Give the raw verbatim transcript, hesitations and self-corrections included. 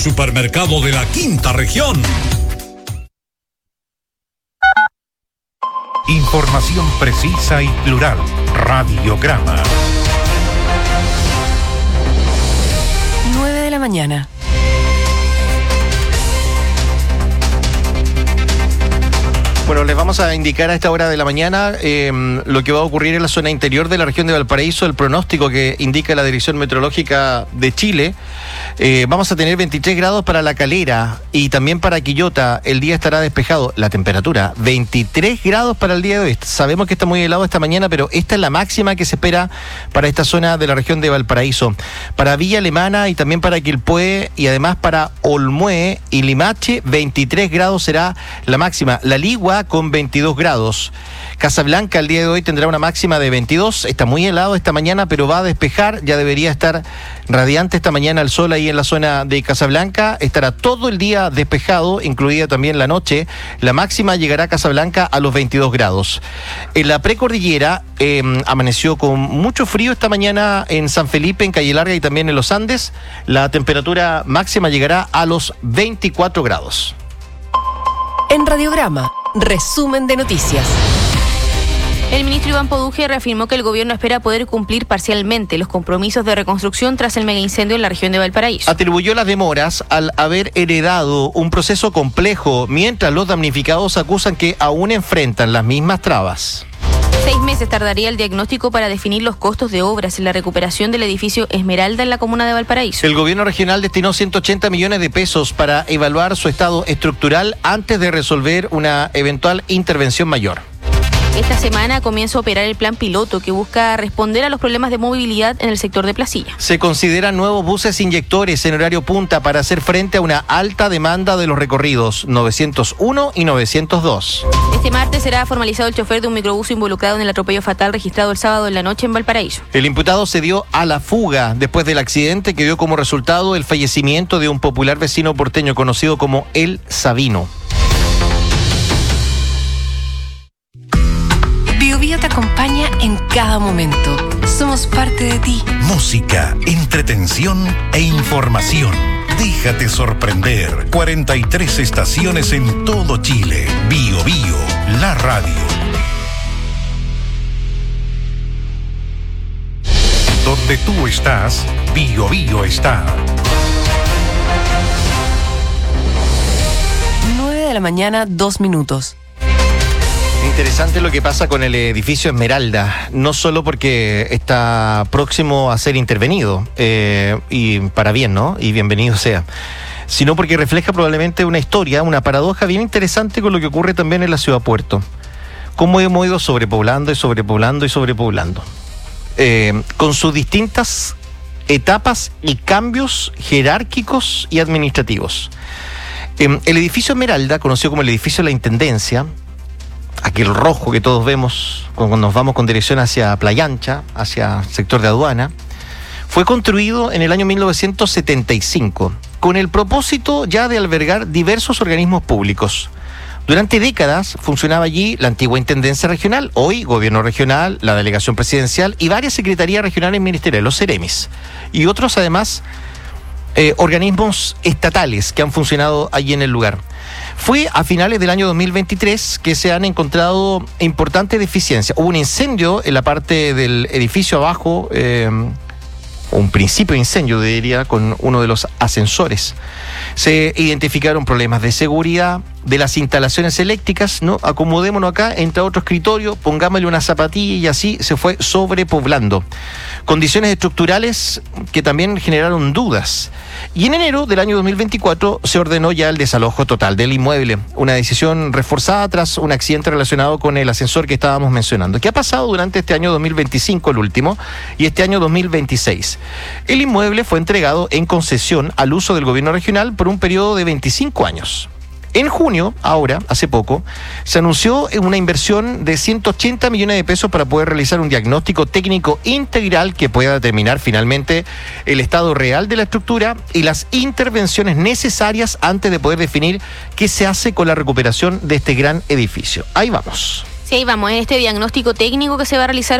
Supermercado de la Quinta Región. Información precisa y plural. Radiograma. nueve de la mañana. Bueno, les vamos a indicar a esta hora de la mañana eh, lo que va a ocurrir en la zona interior de la región de Valparaíso, el pronóstico que indica la Dirección Meteorológica de Chile. Eh, vamos a tener veintitrés grados para La Calera y también para Quillota. El día estará despejado. La temperatura, veintitrés grados para el día de hoy. Sabemos que está muy helado esta mañana, pero esta es la máxima que se espera para esta zona de la región de Valparaíso. Para Villa Alemana y también para Quilpué y además para Olmué y Limache, veintitrés grados será la máxima. La Ligua con veintidós grados. Casablanca el día de hoy tendrá una máxima de veintidós. Está muy helado esta mañana, pero va a despejar. Ya debería estar radiante esta mañana el sol ahí en la zona de Casablanca. Estará todo el día despejado, incluida también la noche. La máxima llegará a Casablanca a los veintidós grados. En la precordillera eh, amaneció con mucho frío esta mañana en San Felipe, en Calle Larga y también en los Andes. La temperatura máxima llegará a los veinticuatro grados. En Radiograma, resumen de noticias. El ministro Iván Poduje reafirmó que el gobierno espera poder cumplir parcialmente los compromisos de reconstrucción tras el megaincendio en la región de Valparaíso. Atribuyó las demoras al haber heredado un proceso complejo, mientras los damnificados acusan que aún enfrentan las mismas trabas. Seis meses tardaría el diagnóstico para definir los costos de obras en la recuperación del edificio Esmeralda en la comuna de Valparaíso. El gobierno regional destinó ciento ochenta millones de pesos para evaluar su estado estructural antes de resolver una eventual intervención mayor. Esta semana comienza a operar el plan piloto que busca responder a los problemas de movilidad en el sector de Placilla. Se consideran nuevos buses inyectores en horario punta para hacer frente a una alta demanda de los recorridos novecientos uno y novecientos dos. Este martes será formalizado el chofer de un microbús involucrado en el atropello fatal registrado el sábado en la noche en Valparaíso. El imputado se dio a la fuga después del accidente que dio como resultado el fallecimiento de un popular vecino porteño conocido como El Sabino. BioBio te acompaña en cada momento. Somos parte de ti. Música, entretención e información. Déjate sorprender. cuarenta y tres estaciones en todo Chile. BioBio, la radio. Donde tú estás, BioBio está. nueve de la mañana, dos minutos. Interesante lo que pasa con el edificio Esmeralda, no solo porque está próximo a ser intervenido, eh, y para bien, ¿no? Y bienvenido sea, sino porque refleja probablemente una historia, una paradoja bien interesante con lo que ocurre también en la ciudad puerto. Cómo hemos ido sobrepoblando y sobrepoblando y sobrepoblando, eh, con sus distintas etapas y cambios jerárquicos y administrativos. Eh, el edificio Esmeralda, conocido como el edificio de la Intendencia, aquel rojo que todos vemos cuando nos vamos con dirección hacia Playa Ancha, hacia el sector de aduana, fue construido en el año mil novecientos setenta y cinco con el propósito ya de albergar diversos organismos públicos. Durante décadas funcionaba allí la antigua Intendencia Regional, hoy Gobierno Regional, la Delegación Presidencial y varias secretarías regionales ministeriales, los Ceremis, y otros además eh, organismos estatales que han funcionado allí en el lugar. Fue a finales del año dos mil veintitrés que se han encontrado importantes deficiencias. Hubo un incendio en la parte del edificio abajo, eh, un principio de incendio, diría, con uno de los ascensores. Se identificaron problemas de seguridad de las instalaciones eléctricas, ¿no? Acomodémonos acá, entra otro escritorio, pongámosle una zapatilla y así se fue sobrepoblando. Condiciones estructurales que también generaron dudas. Y en enero del año dos mil veinticuatro se ordenó ya el desalojo total del inmueble, una decisión reforzada tras un accidente relacionado con el ascensor que estábamos mencionando. ¿Qué ha pasado durante este año dos mil veinticinco, el último, y este año dos mil veintiséis? El inmueble fue entregado en concesión al uso del gobierno regional por un periodo de veinticinco años. En junio, ahora, hace poco, se anunció una inversión de ciento ochenta millones de pesos para poder realizar un diagnóstico técnico integral que pueda determinar finalmente el estado real de la estructura y las intervenciones necesarias antes de poder definir qué se hace con la recuperación de este gran edificio. Ahí vamos. Sí, ahí vamos, en este diagnóstico técnico que se va a realizar